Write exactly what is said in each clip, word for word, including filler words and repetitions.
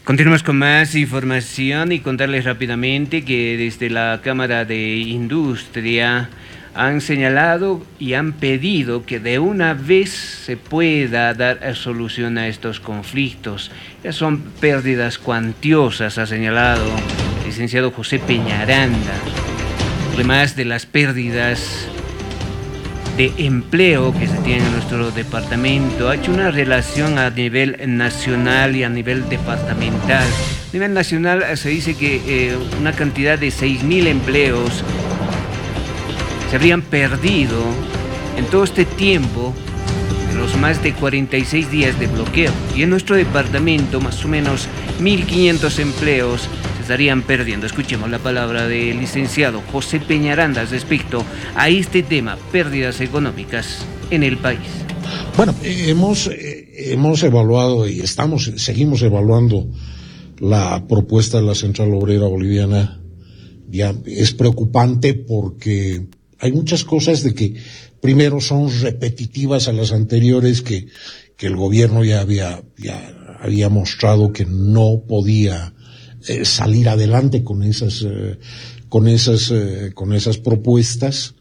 Continuamos con más información y contarles rápidamente que desde la Cámara de Industria han señalado y han pedido que de una vez se pueda dar solución a estos conflictos. Ya son pérdidas cuantiosas, ha señalado el licenciado José Peñaranda, además de las pérdidas de empleo que se tiene en nuestro departamento. Ha hecho una relación a nivel nacional y a nivel departamental. A nivel nacional se dice que eh, una cantidad de seis mil empleos se habrían perdido en todo este tiempo, en los más de cuarenta y seis días de bloqueo. Y en nuestro departamento más o menos mil quinientos empleos estarían perdiendo. Escuchemos la palabra del licenciado José Peñaranda respecto a este tema, pérdidas económicas en el país. Bueno, hemos, hemos evaluado y estamos, seguimos evaluando la propuesta de la Central Obrera Boliviana. Ya es preocupante porque hay muchas cosas de que primero son repetitivas a las anteriores que, que el gobierno ya había, ya había mostrado que no podía Eh, salir adelante con esas eh, con esas eh, con esas propuestas.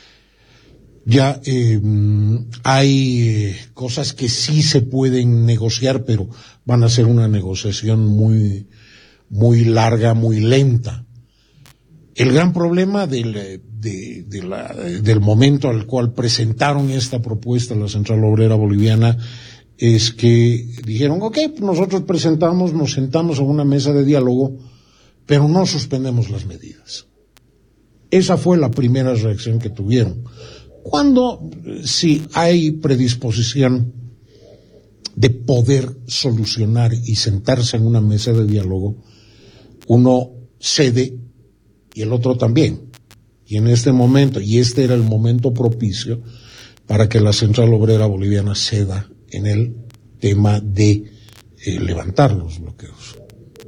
Ya eh, hay eh, cosas que sí se pueden negociar, pero van a ser una negociación muy muy larga, muy lenta. El gran problema del de, de la, del momento al cual presentaron esta propuesta la Central Obrera Boliviana es que dijeron, ok, nosotros presentamos, nos sentamos en una mesa de diálogo, pero no suspendemos las medidas. Esa fue la primera reacción que tuvieron. Cuando, si hay predisposición de poder solucionar y sentarse en una mesa de diálogo, uno cede y el otro también. Y en este momento, y este era el momento propicio para que la Central Obrera Boliviana ceda en el tema de eh, levantar los bloqueos.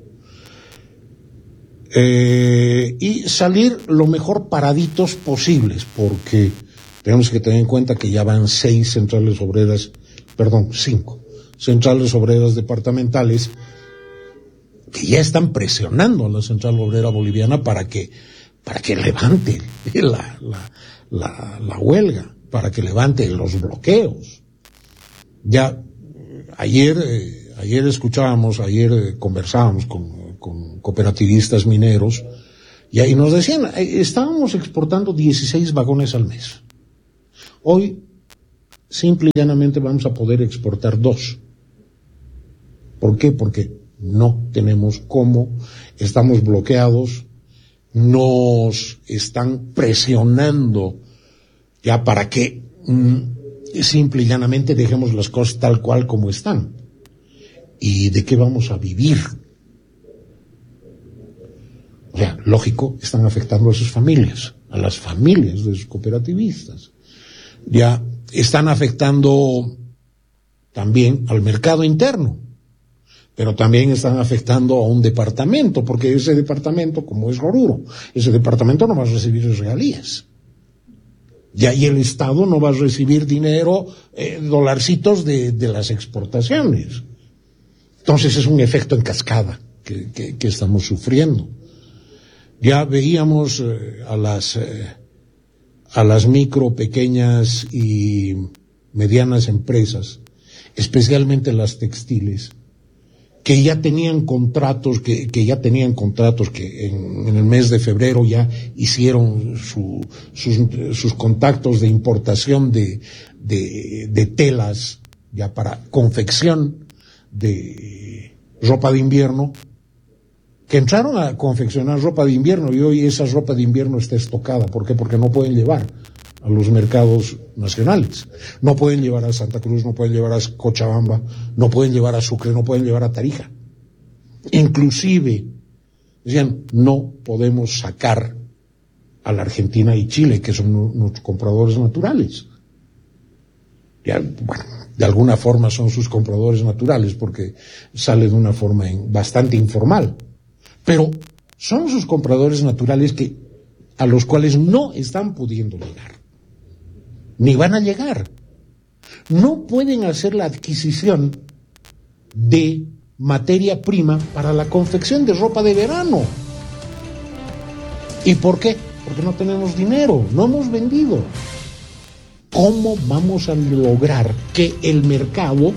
Eh, y salir lo mejor paraditos posibles, porque tenemos que tener en cuenta que ya van seis centrales obreras, perdón, cinco centrales obreras departamentales que ya están presionando a la Central Obrera Boliviana para que, para que levante la, la, la, la huelga, para que levante los bloqueos. Ya ayer eh, ayer escuchábamos, ayer eh, conversábamos con, con cooperativistas mineros y ahí nos decían, eh, estábamos exportando dieciséis vagones al mes. Hoy, simple y llanamente, vamos a poder exportar dos. ¿Por qué? Porque no tenemos cómo, estamos bloqueados, nos están presionando ya para que mmm, simple y llanamente dejemos las cosas tal cual como están. ¿Y de qué vamos a vivir? O sea, lógico, están afectando a sus familias, a las familias de sus cooperativistas. Ya están afectando también al mercado interno, pero también están afectando a un departamento, porque ese departamento, como es Oruro, ese departamento no va a recibir regalías. Y ahí el Estado no va a recibir dinero, eh, dolarcitos de, de las exportaciones. Entonces es un efecto en cascada que, que, que estamos sufriendo. Ya veíamos eh, a las eh, a las micro, pequeñas y medianas empresas, especialmente las textiles, que ya tenían contratos, que, que ya tenían contratos, que en, en el mes de febrero ya hicieron su, sus, sus contactos de importación de, de, de telas, ya para confección de ropa de invierno, que entraron a confeccionar ropa de invierno y hoy esa ropa de invierno está estocada. ¿Por qué? Porque no pueden llevar a los mercados nacionales. No pueden llevar a Santa Cruz, no pueden llevar a Cochabamba, no pueden llevar a Sucre, no pueden llevar a Tarija. Inclusive, decían, no podemos sacar a la Argentina y Chile, que son nuestros compradores naturales. Ya, bueno, de alguna forma son sus compradores naturales porque sale de una forma en, bastante informal. Pero son sus compradores naturales que, a los cuales no están pudiendo llegar. Ni van a llegar. No pueden hacer la adquisición de materia prima para la confección de ropa de verano. ¿Y por qué? Porque no tenemos dinero, no hemos vendido. ¿Cómo vamos a lograr que el mercado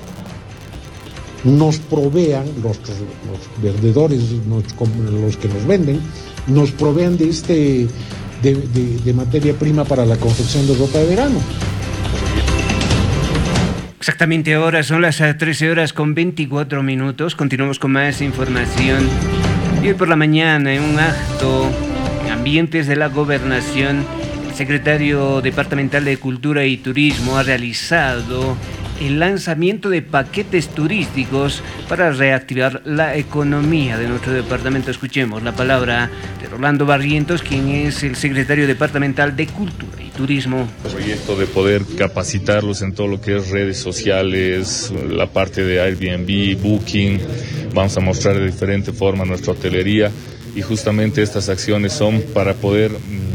nos provean, los, los vendedores, nos, los que nos venden, nos provean de, este, de, de, de materia prima para la confección de ropa de verano? Exactamente ahora son las trece horas con veinticuatro minutos. Continuamos con más información. Y hoy por la mañana, en un acto en ambientes de la gobernación, el secretario departamental de Cultura y Turismo ha realizado el lanzamiento de paquetes turísticos para reactivar la economía de nuestro departamento. Escuchemos la palabra de Rolando Barrientos, quien es el secretario departamental de Cultura y Turismo. El proyecto de poder capacitarlos en todo lo que es redes sociales, la parte de Airbnb, Booking, vamos a mostrar de diferente forma nuestra hotelería y justamente estas acciones son para poder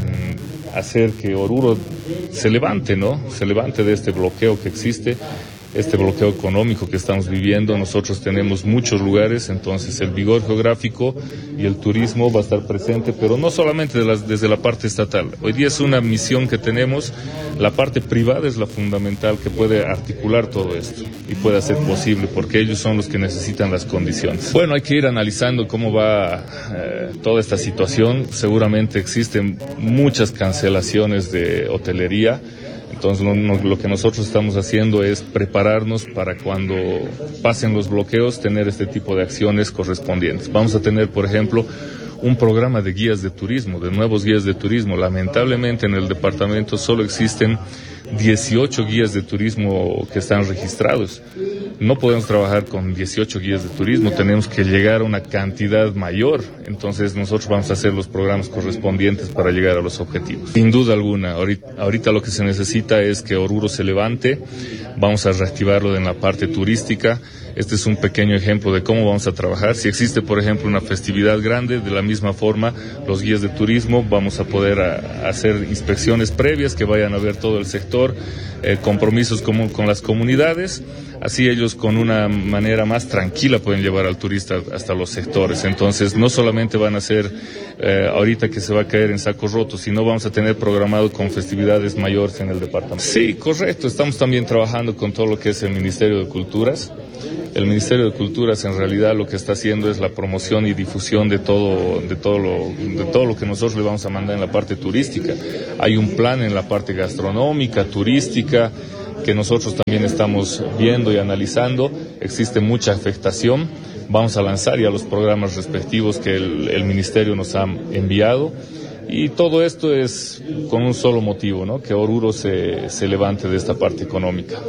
mmm, hacer que Oruro se levante, ¿no? Se levante de este bloqueo que existe, este bloqueo económico que estamos viviendo. Nosotros tenemos muchos lugares, entonces el vigor geográfico y el turismo va a estar presente, pero no solamente de las, desde la parte estatal. Hoy día es una misión que tenemos, la parte privada es la fundamental que puede articular todo esto y puede hacer posible, porque ellos son los que necesitan las condiciones. Bueno, hay que ir analizando cómo va eh, toda esta situación. Seguramente existen muchas cancelaciones de hotelería. Entonces lo, lo que nosotros estamos haciendo es prepararnos para cuando pasen los bloqueos tener este tipo de acciones correspondientes. Vamos a tener, por ejemplo, un programa de guías de turismo, de nuevos guías de turismo. Lamentablemente en el departamento solo existen dieciocho guías de turismo que están registrados. No podemos trabajar con dieciocho guías de turismo, tenemos que llegar a una cantidad mayor. Entonces nosotros vamos a hacer los programas correspondientes para llegar a los objetivos. Sin duda alguna, ahorita, ahorita lo que se necesita es que Oruro se levante, vamos a reactivarlo en la parte turística. Este es un pequeño ejemplo de cómo vamos a trabajar. Si existe, por ejemplo, una festividad grande, de la misma forma, los guías de turismo vamos a poder a, a hacer inspecciones previas que vayan a ver todo el sector, eh, compromisos con, con las comunidades. Así ellos con una manera más tranquila pueden llevar al turista hasta los sectores. Entonces no solamente van a ser eh, ahorita que se va a caer en sacos rotos, sino vamos a tener programado con festividades mayores en el departamento. Sí, correcto. Estamos también trabajando con todo lo que es el Ministerio de Culturas. El Ministerio de Culturas en realidad lo que está haciendo es la promoción y difusión de todo, de todo lo, de todo lo que nosotros le vamos a mandar en la parte turística. Hay un plan en la parte gastronómica, turística, que nosotros también estamos viendo y analizando. Existe mucha afectación. Vamos a lanzar ya los programas respectivos que el, el Ministerio nos ha enviado. Y todo esto es con un solo motivo, ¿no? Que Oruro se, se levante de esta parte económica.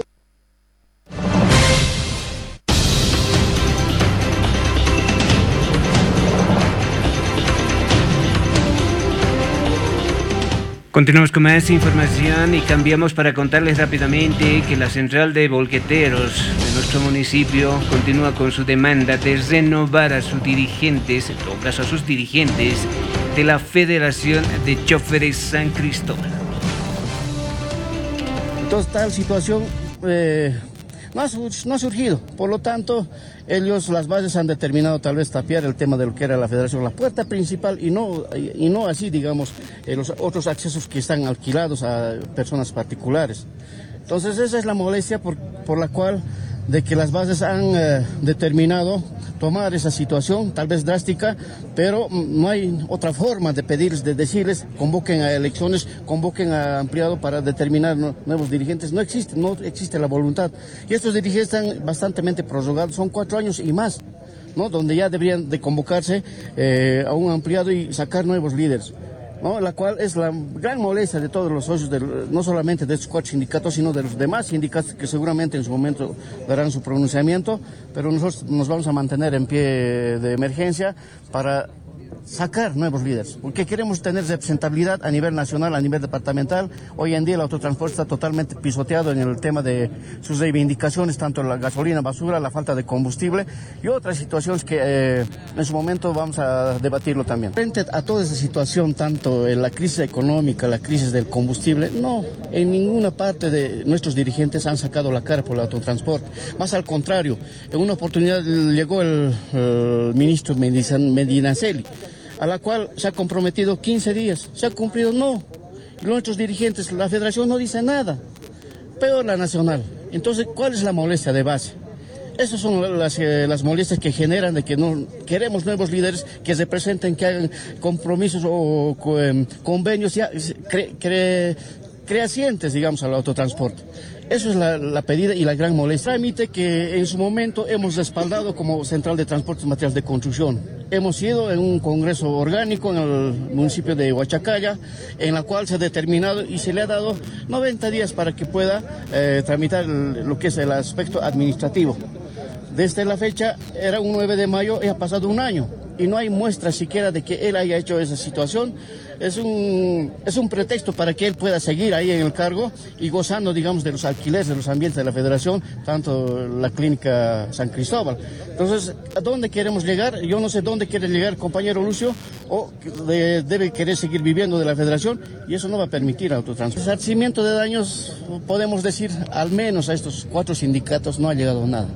Continuamos con más información y cambiamos para contarles rápidamente que la central de volqueteros de nuestro municipio continúa con su demanda de renovar a sus dirigentes, en todo caso a sus dirigentes, de la Federación de Choferes San Cristóbal. Entonces tal situación eh, no, ha, no ha surgido, por lo tanto ellos, las bases han determinado tal vez tapiar el tema de lo que era la federación, la puerta principal y no, y, y no así, digamos, eh, los otros accesos que están alquilados a personas particulares. Entonces esa es la molestia por, por la cual de que las bases han eh, determinado tomar esa situación, tal vez drástica, pero no hay otra forma de pedirles, de decirles, convoquen a elecciones, convoquen a ampliado para determinar no, nuevos dirigentes. No existe, no existe la voluntad. Y estos dirigentes están bastante prorrogados, son cuatro años y más, ¿no? Donde ya deberían de convocarse eh, a un ampliado y sacar nuevos líderes, ¿no? La cual es la gran molestia de todos los socios, de, no solamente de estos cuatro sindicatos, sino de los demás sindicatos que seguramente en su momento darán su pronunciamiento, pero nosotros nos vamos a mantener en pie de emergencia para sacar nuevos líderes, porque queremos tener representabilidad a nivel nacional, a nivel departamental. Hoy en día el autotransporte está totalmente pisoteado en el tema de sus reivindicaciones, tanto la gasolina, basura, la falta de combustible y otras situaciones que eh, en su momento vamos a debatirlo también. Frente a toda esa situación, tanto en la crisis económica, la crisis del combustible, no, en ninguna parte de nuestros dirigentes han sacado la cara por el autotransporte. Más al contrario, en una oportunidad llegó el, el ministro Medinaceli, a la cual se ha comprometido quince días. ¿Se ha cumplido? No. Nuestros dirigentes, la federación no dice nada. Peor la nacional. Entonces, ¿cuál es la molestia de base? Esas son las, eh, las molestias que generan de que no queremos nuevos líderes que representen, que hagan compromisos o eh, convenios ya cre, cre, creacientes, digamos, al autotransporte. Eso es la, la pedida y la gran molestia. Trámite que en su momento hemos respaldado como Central de Transportes y Materiales de Construcción. Hemos ido en un congreso orgánico en el municipio de Huachacalla, en la cual se ha determinado y se le ha dado noventa días para que pueda eh, tramitar el, lo que es el aspecto administrativo. Desde la fecha, era un nueve de mayo, y ha pasado un año y no hay muestra siquiera de que él haya hecho esa situación. Es un, es un pretexto para que él pueda seguir ahí en el cargo y gozando, digamos, de los alquileres, de los ambientes de la federación, tanto la clínica San Cristóbal. Entonces, ¿a dónde queremos llegar? Yo no sé dónde quiere llegar el compañero Lucio, o de, debe querer seguir viviendo de la federación, y eso no va a permitir autotransporte. El resarcimiento de daños, podemos decir, al menos a estos cuatro sindicatos no ha llegado nada.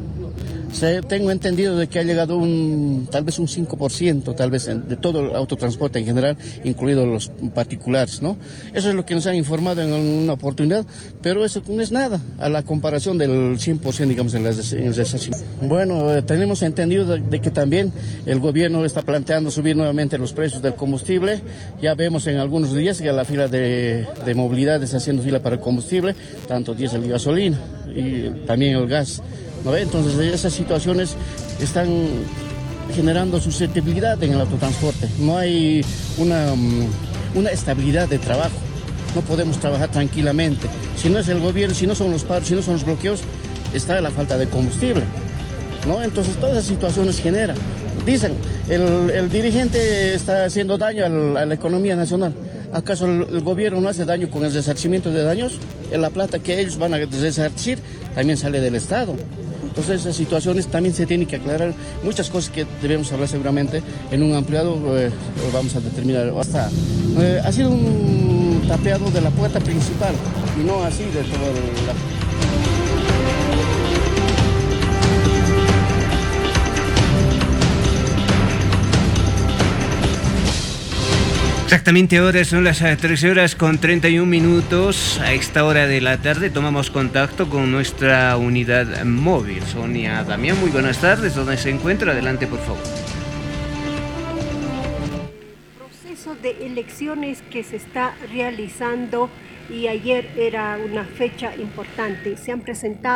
Se, tengo entendido de que ha llegado un, tal vez un cinco por ciento, tal vez en, de todo el autotransporte en general, incluidos los particulares, ¿no? Eso es lo que nos han informado en una oportunidad, pero eso no es nada a la comparación del cien por ciento, digamos, en el resarcimiento. Bueno, eh, tenemos entendido de, de que también el gobierno está planteando subir nuevamente los precios del combustible. Ya vemos en algunos días que la fila de, de movilidad está haciendo fila para el combustible, tanto diésel y gasolina, y también el gas. ¿No? Entonces esas situaciones están generando susceptibilidad en el autotransporte. No hay una, una estabilidad de trabajo. No podemos trabajar tranquilamente. Si no es el gobierno, si no son los paros, si no son los bloqueos, está la falta de combustible, ¿no? Entonces todas esas situaciones generan. Dicen, el, el dirigente está haciendo daño al, a la economía nacional. ¿Acaso el, el gobierno no hace daño con el resarcimiento de daños? La plata que ellos van a resarcir también sale del Estado. Entonces esas situaciones también se tienen que aclarar, muchas cosas que debemos hablar seguramente en un ampliado, eh, vamos a determinar. Hasta, eh, ha sido un tapeado de la puerta principal y no así de todo la... Exactamente, ahora son las trece horas con treinta y un minutos. A esta hora de la tarde tomamos contacto con nuestra unidad móvil. Sonia Damián, muy buenas tardes. ¿Dónde se encuentra? Adelante, por favor. Proceso de elecciones que se está realizando y ayer era una fecha importante. Se han presentado